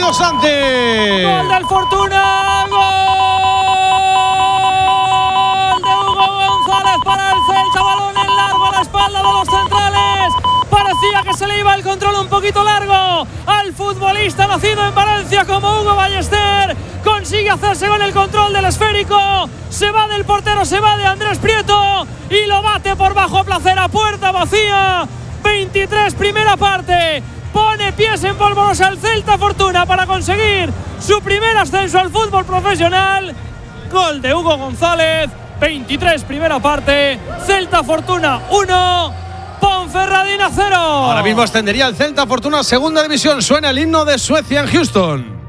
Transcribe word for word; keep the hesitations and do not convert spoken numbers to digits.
Hugo Sánchez. Gol del Fortuna. Gol de Hugo González para el Celta. Balón en largo a la espalda de los centrales. Parecía que se le iba el control un poquito largo al futbolista nacido en Valencia como Hugo Ballester. Consigue hacerse con el control del esférico. Se va del portero, se va de Andrés Prieto y lo bate por bajo placer a puerta vacía. veintitrés, primera parte. Pone pies en polvorosa el Celta Fortuna para conseguir su primer ascenso al fútbol profesional. Gol de Hugo González. veintitrés, primera parte. Celta Fortuna uno, Ponferradina cero. Ahora mismo ascendería el Celta Fortuna a segunda división. Suena el himno de Suecia en Houston.